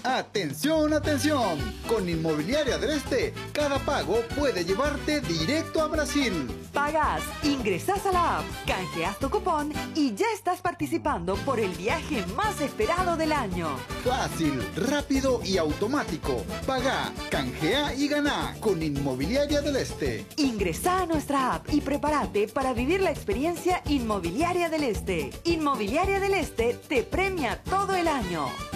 ¡Atención, atención! Con Inmobiliaria del Este, cada pago puede llevarte directo a Brasil. Pagas, ingresas a la app, canjeas tu cupón y ya estás participando por el viaje más esperado del año. Fácil, rápido y automático. Paga, canjea y gana con Inmobiliaria del Este. Ingresa a nuestra app y prepárate para vivir la experiencia Inmobiliaria del Este. Inmobiliaria del Este te premia todo el año.